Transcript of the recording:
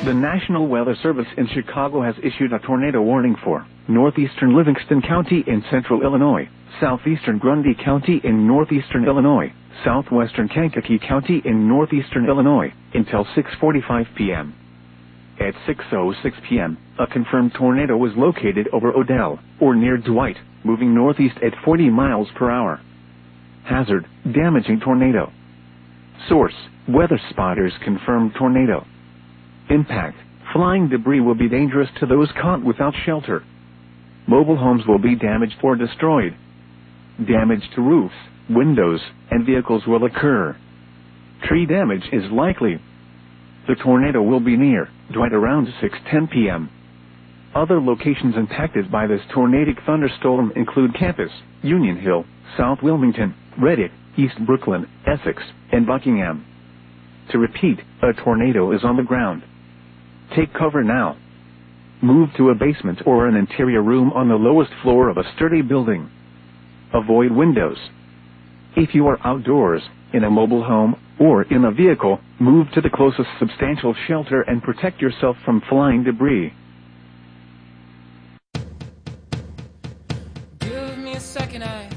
The National Weather Service in Chicago has issued a tornado warning for northeastern Livingston County in central Illinois, southeastern Grundy County in northeastern Illinois, southwestern Kankakee County in northeastern Illinois, until 6:45 p.m. At 6:06 p.m., a confirmed tornado was located over Odell, or near Dwight, moving northeast at 40 miles per hour. Hazard: damaging tornado. Source: Weather Spotters confirmed tornado. Impact: flying debris will be dangerous to those caught without shelter. Mobile homes will be damaged or destroyed. Damage to roofs, windows, and vehicles will occur. Tree damage is likely. The tornado will be near Dwight around 6:10 p.m. Other locations impacted by this tornadic thunderstorm include Campus, Union Hill, South Wilmington, Reddit, East Brooklyn, Essex, and Buckingham. To repeat, a tornado is on the ground. Take cover now. Move to a basement or an interior room on the lowest floor of a sturdy building. Avoid windows. If you are outdoors, in a mobile home, or in a vehicle, move to the closest substantial shelter and protect yourself from flying debris. Give me a second, I